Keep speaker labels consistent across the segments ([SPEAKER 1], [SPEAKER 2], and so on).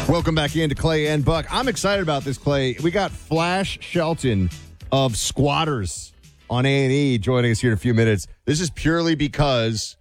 [SPEAKER 1] Welcome back into Clay and Buck. I'm excited about this, Clay. We got Flash Shelton of Squatters on A&E joining us here in a few minutes. This is purely because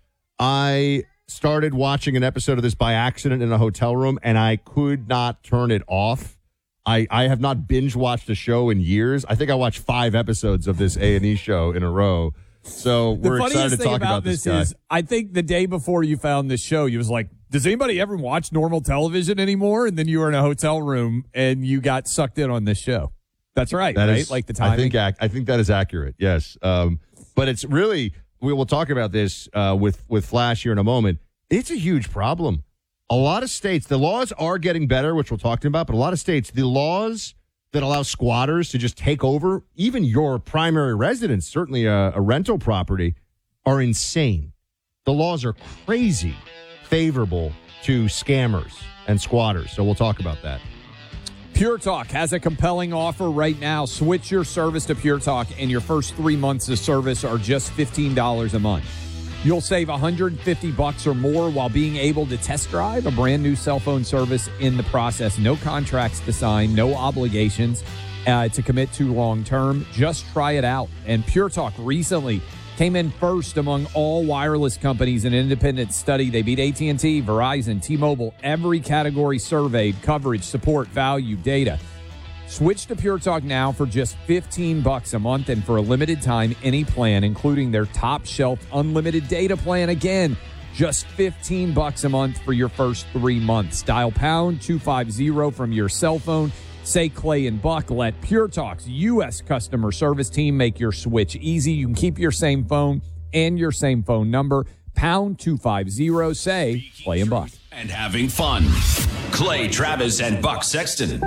[SPEAKER 1] I started watching an episode of this by accident in a hotel room, and I could not turn it off. I have not binge-watched a show in years. I think I watched 5 episodes of this A&E show in a row. So we're excited to talk about this guy.
[SPEAKER 2] Is, I think the day before you found this show, you was like, does anybody ever watch normal television anymore? And then you were in a hotel room and you got sucked in on this show. That's right, right?
[SPEAKER 1] Is,
[SPEAKER 2] like the timing.
[SPEAKER 1] I think that is accurate, yes. But it's really, we will talk about this with Flash here in a moment. It's a huge problem. A lot of states, the laws are getting better, which we'll talk about, but a lot of states, the laws that allow squatters to just take over, even your primary residence, certainly a rental property, are insane. The laws are crazy favorable to scammers and squatters. So we'll talk about that.
[SPEAKER 2] Pure Talk has a compelling offer right now. Switch your service to Pure Talk, and your first 3 months of service are just $15 a month. You'll save $150 or more while being able to test drive a brand new cell phone service in the process. No contracts to sign, no obligations to commit to long term. Just try it out. And Pure Talk recently came in first among all wireless companies in an independent study. They beat AT&T, Verizon, T-Mobile, every category surveyed: coverage, support, value, data. Switch to Pure Talk now for just $15 a month, and for a limited time, any plan, including their top shelf unlimited data plan. Again, just $15 a month for your first 3 months. Dial pound 250 from your cell phone. Say Clay and Buck. Let Pure Talk's U.S. customer service team make your switch easy. You can keep your same phone and your same phone number. Pound 250. Say Clay and Buck.
[SPEAKER 3] And having fun. Clay, Travis, and Buck Sexton.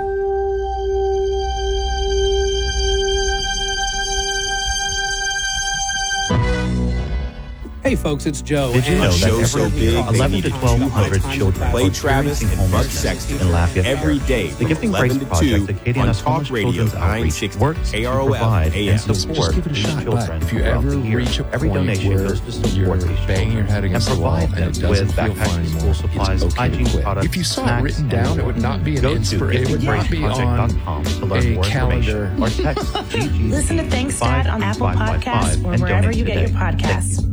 [SPEAKER 4] Hey folks, it's Joe.
[SPEAKER 5] Did you know that every 11 to 1,200 children
[SPEAKER 3] Play Travis and Buck Sexton
[SPEAKER 5] in Lafayette
[SPEAKER 3] every day.
[SPEAKER 5] The Gifting Grace Project at KDNS Homeless Children's Outreach works to provide and support these children throughout the year. Every donation goes to support these children and provide them with backpacks, school supplies, hygiene products,
[SPEAKER 6] if you saw it written down, it would not be an
[SPEAKER 5] inspiration. Go to giftinggraceproject.com to learn more information or text GGC.
[SPEAKER 7] Listen to Thanks Dad on Apple Podcasts or wherever you get your podcasts.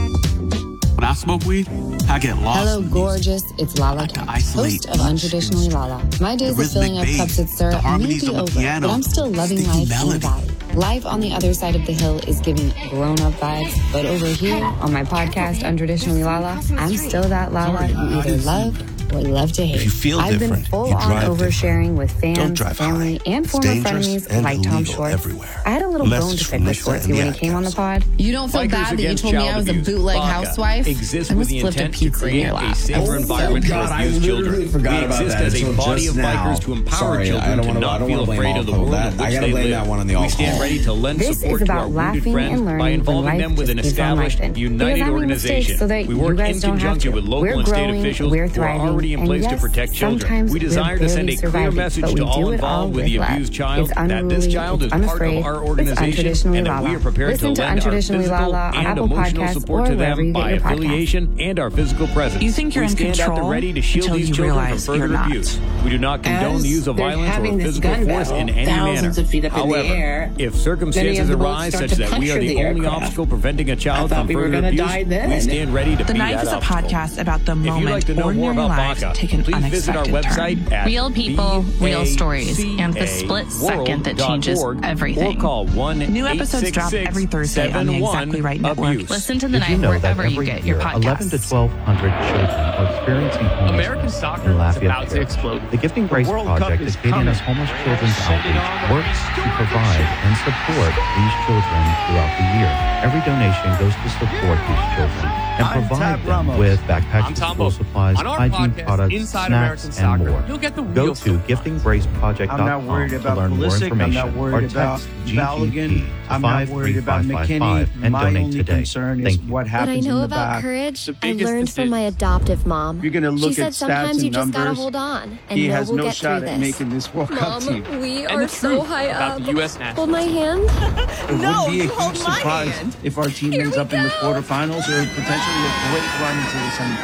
[SPEAKER 8] When I smoke weed, I get lost.
[SPEAKER 9] Hello, gorgeous. It's Lala Talk, host of Untraditionally Lala. My days of filling up cups at Sir may be over, but I'm still loving life in the valley. Life on the other side of the hill is giving grown-up vibes, but over here on my podcast, Untraditionally Lala, I'm still that Lala you either love or love to hate.
[SPEAKER 8] If you feel
[SPEAKER 9] I've been full-on oversharing with fans, family,
[SPEAKER 8] high.
[SPEAKER 9] and former frenemies like Tom Schwartz.
[SPEAKER 8] Everywhere.
[SPEAKER 9] I had a little bone to pick with Schwartzy when he came on the pod.
[SPEAKER 10] You don't feel bad that you told me I was a bootleg housewife?
[SPEAKER 2] Exists with the intent to create a safer environment for abused children. We exist as a body of bikers to empower children to not feel afraid of the world in which they live. We stand ready to lend support to our wounded friends by involving them with an established, united organization. We work in conjunction with local and state officials who are already in place to protect children. We desire to send a clear message to all involved with the abused child that this child is part of our organization and that we are prepared to lend our physical and emotional support to them by affiliation and our physical presence.
[SPEAKER 10] You think you're in control
[SPEAKER 2] at the ready to shield these children from further abuse. We do not condone the use of violence or physical force in any manner. However, if circumstances arise such that we are the only obstacle preventing a child from further abuse, we stand ready to be that obstacle.
[SPEAKER 10] The Knife is a podcast about the moment ordinary lives take an
[SPEAKER 2] please visit our website at
[SPEAKER 10] real people, real stories, and the split second that changes everything.
[SPEAKER 2] Or call
[SPEAKER 10] New episodes drop every Thursday on the Exactly Right Network. Listen to The
[SPEAKER 5] Did you
[SPEAKER 10] Knife
[SPEAKER 5] know
[SPEAKER 10] wherever
[SPEAKER 5] that
[SPEAKER 10] you
[SPEAKER 5] every
[SPEAKER 10] get
[SPEAKER 5] year,
[SPEAKER 10] your podcasts.
[SPEAKER 5] 11 to 1,200 children are experiencing homelessness
[SPEAKER 8] American soccer
[SPEAKER 5] in
[SPEAKER 8] is
[SPEAKER 5] Lafayette
[SPEAKER 8] about to
[SPEAKER 5] area.
[SPEAKER 8] explode.
[SPEAKER 5] The Gifting Grace
[SPEAKER 8] The World Cup
[SPEAKER 5] Project
[SPEAKER 8] is
[SPEAKER 5] at KDNS
[SPEAKER 8] coming.
[SPEAKER 5] Homeless Children's
[SPEAKER 8] Send it
[SPEAKER 5] Outreach
[SPEAKER 8] on
[SPEAKER 5] works to provide and support these children throughout the year. Every donation goes to support these children and provide them with backpacks, school supplies, hygiene products, snacks, and more.
[SPEAKER 8] You'll get the
[SPEAKER 5] Go to giftinggraceproject.com to learn more information or text GGP to 53555 and donate today. Thank you.
[SPEAKER 11] What I know about courage, I learned from my adoptive mom.
[SPEAKER 12] You're gonna look
[SPEAKER 11] she said
[SPEAKER 12] at
[SPEAKER 11] sometimes
[SPEAKER 12] stats
[SPEAKER 11] you
[SPEAKER 12] and
[SPEAKER 11] just gotta
[SPEAKER 12] numbers.
[SPEAKER 11] hold on, and
[SPEAKER 12] He
[SPEAKER 11] know
[SPEAKER 12] has
[SPEAKER 11] we'll
[SPEAKER 12] no
[SPEAKER 11] get
[SPEAKER 12] shot
[SPEAKER 11] through
[SPEAKER 12] at
[SPEAKER 11] this.
[SPEAKER 12] making this World Cup team.
[SPEAKER 11] We
[SPEAKER 8] And
[SPEAKER 11] are
[SPEAKER 8] the
[SPEAKER 11] so
[SPEAKER 8] truth
[SPEAKER 11] high
[SPEAKER 8] about
[SPEAKER 11] up.
[SPEAKER 8] the U.S. national
[SPEAKER 11] Hold my hand.
[SPEAKER 12] It
[SPEAKER 10] No,
[SPEAKER 12] would be a
[SPEAKER 10] hold
[SPEAKER 12] huge
[SPEAKER 10] my
[SPEAKER 12] surprise
[SPEAKER 10] hand.
[SPEAKER 12] if our team
[SPEAKER 11] Here
[SPEAKER 12] ends
[SPEAKER 11] we
[SPEAKER 12] up in the
[SPEAKER 11] go.
[SPEAKER 12] quarterfinals or potentially a great run into the semifinals.